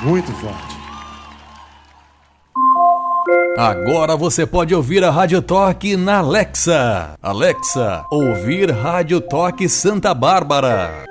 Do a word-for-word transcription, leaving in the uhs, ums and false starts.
muito forte. Agora você pode ouvir a Rádio Toque na Alexa. Alexa, ouvir Rádio Toque Santa Bárbara.